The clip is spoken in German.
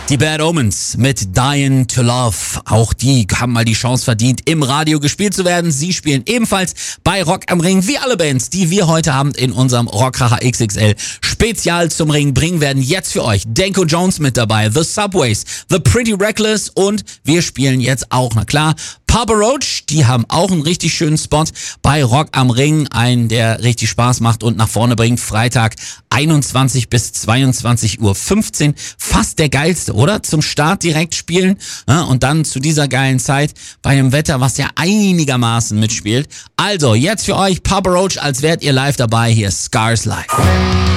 Die Bad Omens mit Dying to Love. Auch die haben mal die Chance verdient, im Radio gespielt zu werden. Sie spielen ebenfalls bei Rock am Ring, wie alle Bands, die wir heute Abend in unserem Rockkracher XXL Spezial zum Ring bringen werden. Jetzt für euch Danko Jones mit dabei, The Subways, The Pretty Reckless und wir spielen jetzt auch, na klar, Papa Roach, die haben auch einen richtig schönen Spot bei Rock am Ring, einen, der richtig Spaß macht und nach vorne bringt. Freitag 21 bis 22:15 Uhr. Fast der geilste, oder? Zum Start direkt spielen, ja, und dann zu dieser geilen Zeit bei dem Wetter, was ja einigermaßen mitspielt. Also, jetzt für euch Papa Roach, als wärt ihr live dabei. Hier Scars Live.